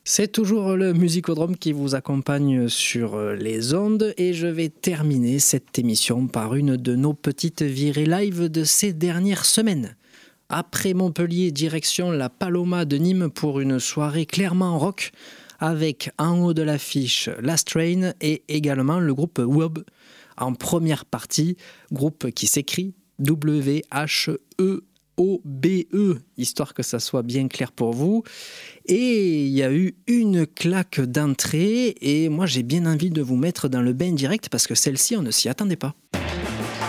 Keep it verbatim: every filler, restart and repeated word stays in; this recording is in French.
C'est toujours le Musicodrome qui vous accompagne sur les ondes et je vais terminer cette émission par une de nos petites virées live de ces dernières semaines. Après Montpellier, direction la Paloma de Nîmes pour une soirée clairement rock avec en haut de l'affiche Last Train et également le groupe Wob en première partie, groupe qui s'écrit W H E O B E, histoire que ça soit bien clair pour vous. Et il y a eu une claque d'entrée et moi j'ai bien envie de vous mettre dans le bain direct parce que celle-ci on ne s'y attendait pas.